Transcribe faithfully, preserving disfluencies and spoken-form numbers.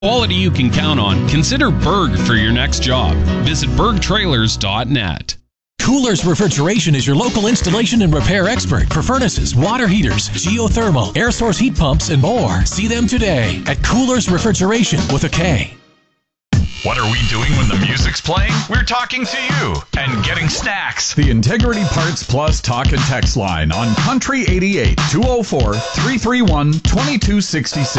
Quality you can count on. Consider Berg for your next job. Visit berg trailers dot net. Coolers Refrigeration is your local installation and repair expert for furnaces, water heaters, geothermal, air source heat pumps, and more. See them today at Coolers Refrigeration with a K. What are we doing when the music's playing? We're talking to you and getting snacks. The Integrity Parts Plus talk and text line on Country eighty-eight, two oh four, three three one, two two six six.